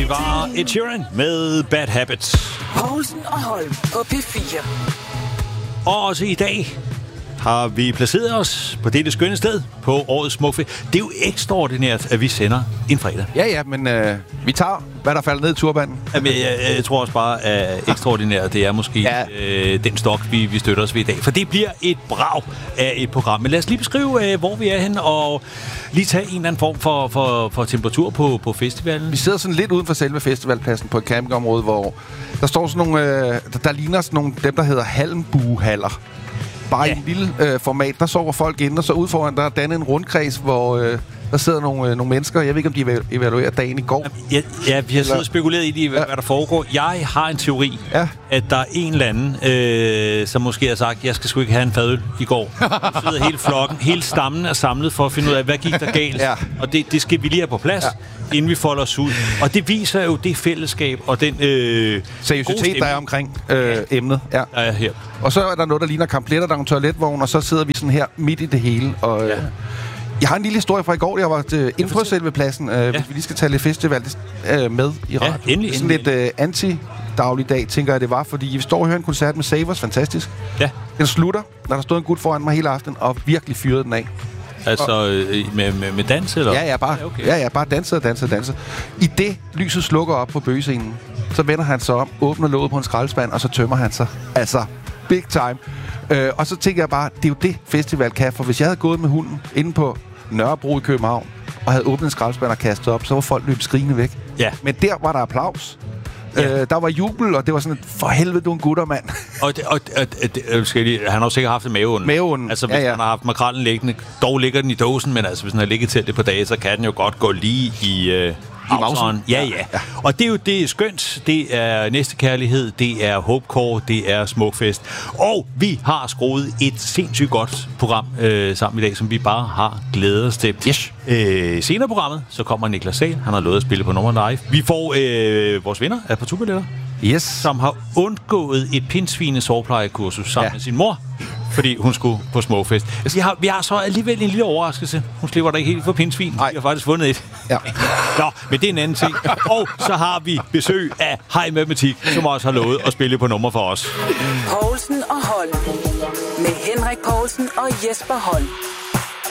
Det var Ed Sheeran med Bad Habits. Poulsen og Holm på P4. Og også i dag har vi placeret os på dette skønne sted på årets Smukfest. Det er jo ekstraordinært, at vi sender en fredag. Ja, men vi tager, hvad der falder ned i turbanen. Jamen, jeg tror også bare, at ekstraordinært, det er måske den stok, vi støtter os ved i dag. For det bliver et brag af et program. Men lad os lige beskrive, hvor vi er hen, og lige tage en eller anden form for temperatur på festivalen. Vi sidder sådan lidt uden for selve festivalpladsen på et campingområde, hvor der står sådan nogle, der ligner sådan nogle, dem der hedder halmbuehaller. Bare i en lille format, der sover folk inde, og så ud foran, der er dannet en rundkreds, hvor der sidder nogle mennesker. Jeg ved ikke, om de evaluerer dagen i går. Ja, vi har siddet og spekuleret i, hvad der foregår. Jeg har en teori, at der er en eller anden, som måske har sagt, jeg skal sgu ikke have en fadøl i går. Så sidder hele flokken, hele stammen er samlet for at finde ud af, hvad gik der galt. Og det skal vi lige have på plads, inden vi folder os ud. Og det viser jo det fællesskab og den seriøsitet, der er omkring emnet. Ja. Der er her. Og så er der noget, der ligner kampletter, der er en toiletvogn, og så sidder vi sådan her midt i det hele. Og, jeg har en lille historie fra i går. Jeg var inde på selve pladsen. Hvis vi lige skal tage lidt festival med i radio. Endelig. Sådan lidt anti-dagligdag, tænker jeg, det var. Fordi vi står og hører en koncert med Savers. Fantastisk. Ja. Den slutter, når der stod en gut foran mig hele aften, og virkelig fyrede den af. Altså med dans, eller? Ja, bare danser. I det lyset slukker op på bøgescenen, så vender han sig om, åbner låget på en skraldespand, og så tømmer han sig. Altså, big time. Og så tænker jeg bare, det er jo det, festival kan. For hvis jeg havde gået med hunden inde på Nørrebro i København, og havde åbnet en skraldespand og kastet op, så var folk løbet skrigende væk. Ja. Men der var der applaus. Der var jubel, og det var sådan, for helvede, du er en gutter, mand. Han har jo sikkert haft en maveånden. Altså, hvis han har haft makrellen liggende, dog ligger den i dåsen, men altså, hvis den har ligget til det på dage, så kan den jo godt gå lige i mausen. Ja. Og det er jo det er skønt. Det er næstekærlighed, det er hopecore, det er Smukfest. Og vi har skruet et sindssygt godt program sammen i dag, som vi bare har glædet os til. Yes. Senere i programmet, så kommer Niklas Sahl. Han har lovet at spille på Nummer Live. Vi får vores vinder af partubilletter. Yes. Som har undgået et pindsvine sårplejekursus sammen med sin mor, fordi hun skulle på Smukfest. Vi har så alligevel en lille overraskelse. Hun slipper da ikke helt for pindsvin. Vi har faktisk vundet et. Ja. Nå, men det er en anden ting. Og så har vi besøg af Hej Matematik, som også har lovet at spille på nummer for os. Poulsen og Holm. Med Henrik Poulsen og Jesper Holm.